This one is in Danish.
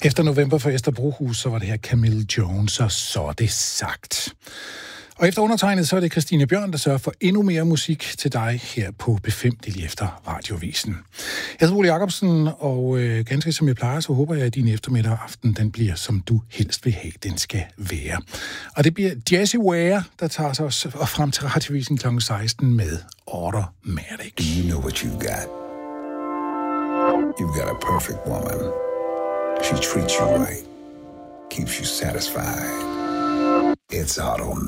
Efter november for Esther Brohus, så var det her Camille Jones, og så er det sagt. Og efter undertegnet, så er det Christine Bjørn, der sørger for endnu mere musik til dig her på B5 lige efter Radiovisen. Jeg hedder Ole Jacobsen, og ganske som jeg plejer, så håber jeg, at din eftermiddag og aften, den bliver, som du helst vil have, den skal være. Og det bliver Jessie Ware, der tager sig os frem til Radiovisen kl. 16 med Automatic. You know what you got. You've got a perfect woman. She treats you right, keeps you satisfied. It's Automatic.